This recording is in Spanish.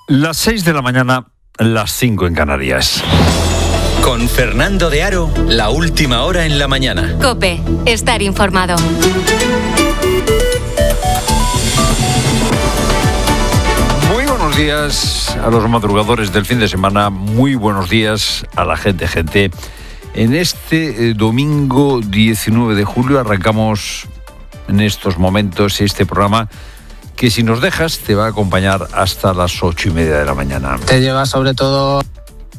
Las 6 de la mañana, las 5 en Canarias. Con Fernando de Aro, la última hora en la mañana. COPE, estar informado. Muy buenos días a los madrugadores del fin de semana. Muy buenos días a la gente. En este domingo 19 de julio arrancamos en estos momentos este programa que, si nos dejas, te va a acompañar hasta las 8:30 de la mañana. Te lleva sobre todo